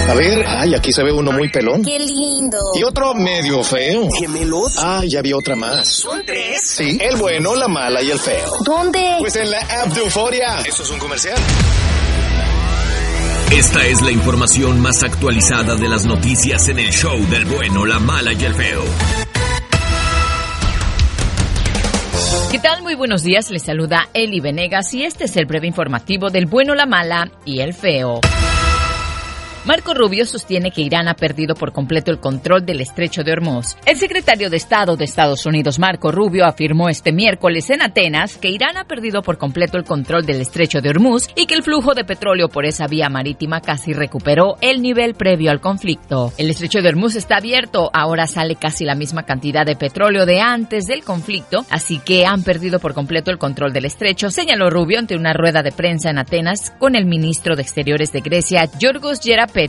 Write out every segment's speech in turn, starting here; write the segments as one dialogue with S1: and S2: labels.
S1: A ver, ay, aquí se ve uno muy pelón.
S2: ¡Qué lindo!
S1: Y otro medio feo.
S3: ¿Gemelos?
S1: Ah, ya vi otra más.
S3: ¿Son 3?
S1: Sí, el bueno, la mala y el feo.
S2: ¿Dónde?
S1: Pues en la app de Euforia. ¿Eso es un comercial?
S4: Esta es la información más actualizada de las noticias en el show del bueno, la mala y el feo.
S5: ¿Qué tal? Muy buenos días, les saluda Eli Venegas y este es el breve informativo del bueno, la mala y el feo. Marco Rubio sostiene que Irán ha perdido por completo el control del estrecho de Hormuz. El secretario de Estado de Estados Unidos, Marco Rubio, afirmó este miércoles en Atenas que Irán ha perdido por completo el control del estrecho de Hormuz y que el flujo de petróleo por esa vía marítima casi recuperó el nivel previo al conflicto. El estrecho de Hormuz está abierto, ahora sale casi la misma cantidad de petróleo de antes del conflicto, así que han perdido por completo el control del estrecho, señaló Rubio ante una rueda de prensa en Atenas con el ministro de Exteriores de Grecia, Yorgos Gerapetritis.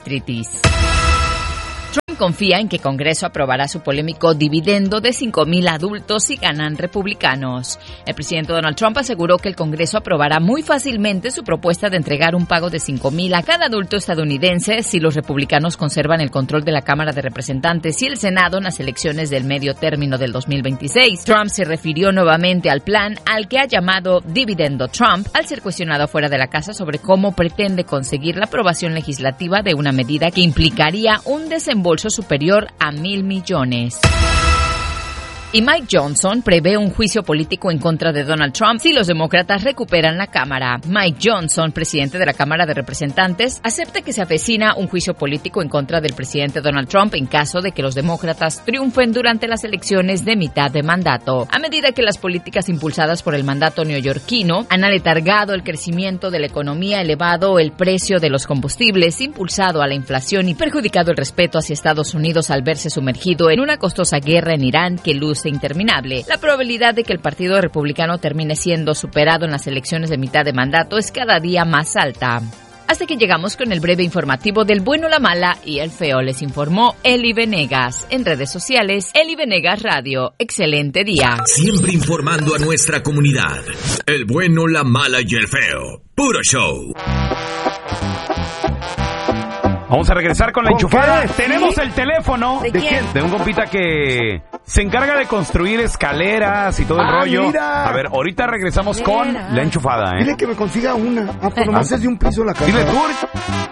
S5: Trump confía en que Congreso aprobará su polémico dividendo de 5,000 adultos si ganan republicanos. El presidente Donald Trump aseguró que el Congreso aprobará muy fácilmente su propuesta de entregar un pago de 5,000 a cada adulto estadounidense si los republicanos conservan el control de la Cámara de Representantes y el Senado en las elecciones del medio término del 2026. Trump se refirió nuevamente al plan al que ha llamado Dividendo Trump al ser cuestionado fuera de la casa sobre cómo pretende conseguir la aprobación legislativa de una medida que implicaría un desembolso superior a $1,000 millones. Y Mike Johnson prevé un juicio político en contra de Donald Trump si los demócratas recuperan la Cámara. Mike Johnson, presidente de la Cámara de Representantes, acepta que se avecina un juicio político en contra del presidente Donald Trump en caso de que los demócratas triunfen durante las elecciones de mitad de mandato. A medida que las políticas impulsadas por el mandato neoyorquino han aletargado el crecimiento de la economía, elevado el precio de los combustibles, impulsado a la inflación y perjudicado el respeto hacia Estados Unidos al verse sumergido en una costosa guerra en Irán que luce interminable. La probabilidad de que el Partido Republicano termine siendo superado en las elecciones de mitad de mandato es cada día más alta. Hasta que llegamos con el breve informativo del bueno, la mala y el feo. Les informó Eli Venegas. En redes sociales, Eli Venegas Radio. Excelente día.
S4: Siempre informando a nuestra comunidad. El bueno, la mala y el feo. Puro show.
S6: Vamos a regresar con la enchufada.
S7: ¿Qué?
S6: Tenemos el teléfono.
S2: ¿De quién?
S6: De un compita que se encarga de construir escaleras y todo el rollo.
S7: Mira.
S6: A ver, ahorita regresamos con la enchufada,
S7: Dile que me consiga una. Pues nomás es de un piso la casa.
S6: Dile tú.